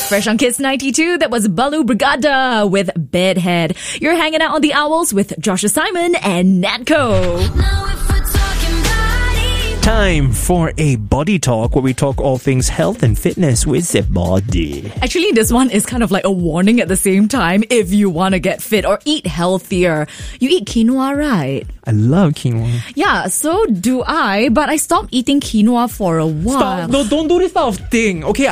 Fresh on Kiss 92, that was Balu Brigada with Bedhead. You're hanging out on the Owls with Joshua Simon and Natco. Time for a body talk where we talk all things health and fitness with the body. Actually, this one is kind of like a warning at the same time if you want to get fit or eat healthier. You eat quinoa, right? I love quinoa. Yeah, so do I, but I stopped eating quinoa for a while. Stop. No, don't do this type of thing. Okay,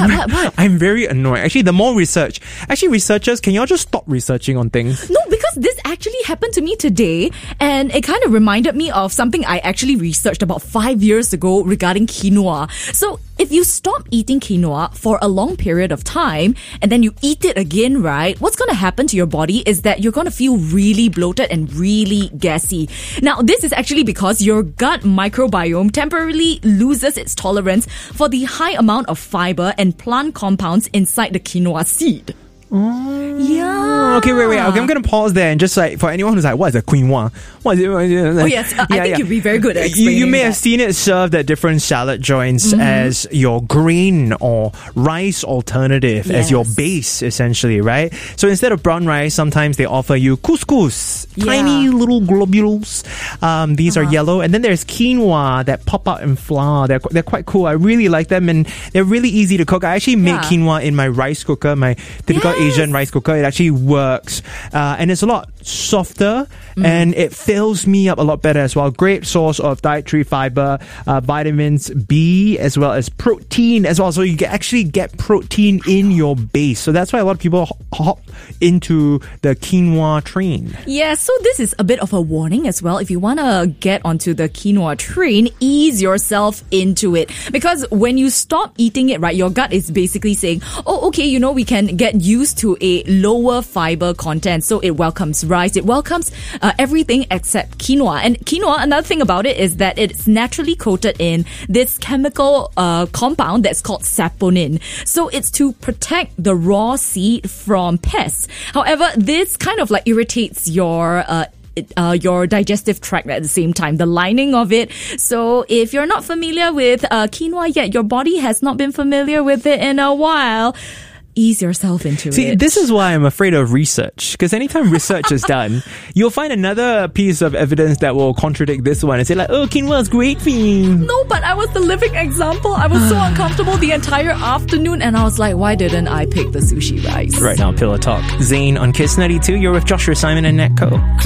I'm very annoyed. Actually, the more research. Actually, researchers, can y'all just stop researching on things? No, because this actually happened to me today, and it kind of reminded me of something I actually researched about 5 years ago regarding quinoa. So if you stop eating quinoa for a long period of time and then you eat it again, right, what's going to happen to your body is that you're going to feel really bloated and really gassy. Now, this is actually because your gut microbiome temporarily loses its tolerance for the high amount of fiber and plant compounds inside the quinoa seed. Oh. Yeah. Okay, wait. Okay, I'm going to pause there and just like, for anyone who's like, what is a quinoa? What is it? Oh, yes. I think you'd be very good at explaining You may have that. seen it served at different salad joints as your grain or rice alternative, as your base, essentially, right? So instead of brown rice, sometimes they offer you couscous, tiny little globules. These are yellow. And then there's quinoa that pop out in flour. They're quite cool. I really like them, and they're really easy to cook. I actually make quinoa in my rice cooker, my typical Asian rice cooker. It actually works, and it's a lot softer, and it fills me up a lot better as well. Great source of dietary fiber, vitamins B, as well as protein as well. So you can actually get protein in your base. So that's why a lot of people hop into the quinoa train. Yeah, so this is a bit of a warning as well. If you want to get onto the quinoa train, ease yourself into it. Because when you stop eating it, right, your gut is basically saying, oh, okay, we can get used to a lower fiber content. So it welcomes rice, it welcomes everything except quinoa. And quinoa, another thing about it is that it's naturally coated in this chemical compound that's called saponin. So it's to protect the raw seed from pests. However, this kind of like irritates your digestive tract at the same time, the lining of it. So if you're not familiar with quinoa yet, your body has not been familiar with it in a while, ease yourself into it. See, this is why I'm afraid of research. Because anytime research is done, you'll find another piece of evidence that will contradict this one and say like, oh, quinoa is great for you. No, but I was the living example. I was so uncomfortable the entire afternoon, and I was like, why didn't I pick the sushi rice? Right now, Pillow Talk. Zane on Kiss 92. You're with Joshua Simon and Natco.